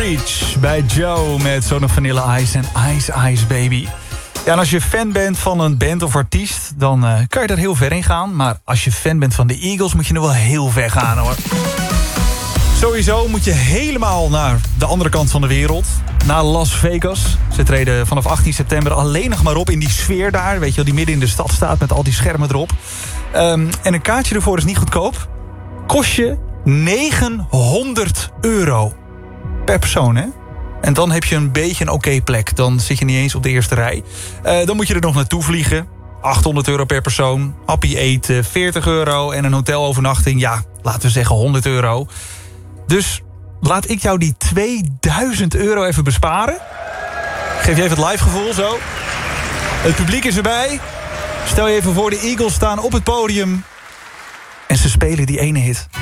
Bridge bij Joe met zo'n Vanilla Ice en Ice Ice Baby. Ja, en als je fan bent van een band of artiest, dan kan je er heel ver in gaan. Maar als je fan bent van de Eagles, moet je er wel heel ver gaan, hoor. Sowieso moet je helemaal naar de andere kant van de wereld. Naar Las Vegas. Ze treden vanaf 18 september alleen nog maar op in die sfeer daar. Weet je wel, die midden in de stad staat met al die schermen erop. En een kaartje ervoor is niet goedkoop. Kost je €900 per persoon, hè? En dan heb je een beetje een oké plek. Dan zit je niet eens op de eerste rij. Dan moet je er nog naartoe vliegen. €800 per persoon. Happy eten, €40. En een hotelovernachting, ja, laten we zeggen €100. Dus laat ik jou die €2000 even besparen. Geef je even het live gevoel, zo. Het publiek is erbij. Stel je even voor, de Eagles staan op het podium. En ze spelen die ene hit.